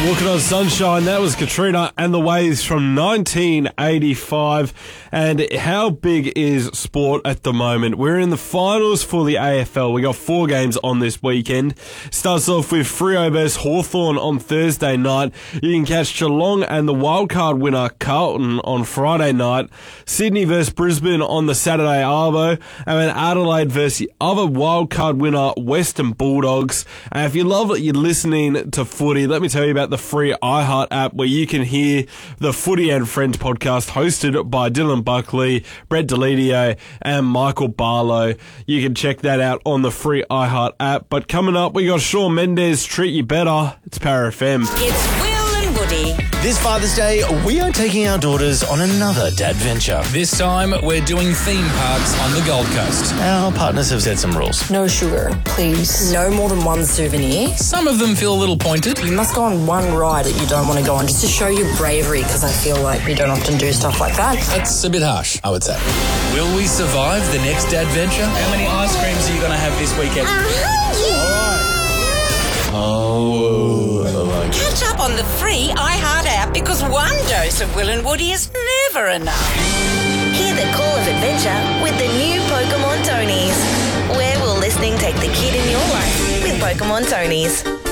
Walking on Sunshine, that was Katrina and the Waves from 1985. And how big is sport at the moment? We're in the finals for the AFL. We got 4 games on this weekend. Starts off with Freo vs Hawthorn on Thursday night. You can catch Geelong and the wildcard winner Carlton on Friday night. Sydney vs Brisbane on the Saturday arvo. And then Adelaide versus the other wildcard winner Western Bulldogs. And if you love it, you're listening to footy, let me tell you about the free iHeart app where you can hear the Footy and Friends podcast hosted by Dylan Buckley, Brett Delidio and Michael Barlow. You can check that out on the free iHeart app. But coming up, we got Shawn Mendes, Treat You Better. It's Power FM. It's Will and Woody. This Father's Day, we are taking our daughters on another dad venture. This time, we're doing theme parks on the Gold Coast. Our partners have set some rules. No sugar, please. No more than one souvenir. Some of them feel a little pointed. You must go on one ride that you don't want to go on just to show your bravery, because I feel like we don't often do stuff like that. That's a bit harsh, I would say. Will we survive the next dad venture? How many ice creams are you going to have this weekend? Catch up on the free iHeart app because one dose of Will and Woody is never enough. Hear the call of adventure with the new Pokemon Tonies. Where will listening take the kid in your life with Pokemon Tonies?